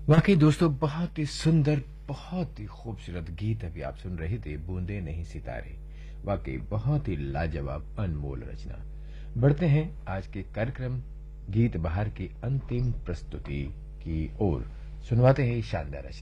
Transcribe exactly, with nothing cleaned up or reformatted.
वाकई दोस्तों, बहुत ही सुंदर, बहुत ही खूबसूरत गीत अभी आप सुन रहे थे। बूंदे नहीं सितारे, वाकई बहुत ही लाजवाब अनमोल रचना। बढ़ते हैं आज के कार्यक्रम गीत बहार की अंतिम प्रस्तुति की ओर। सुनवाते हैं शानदार रचना।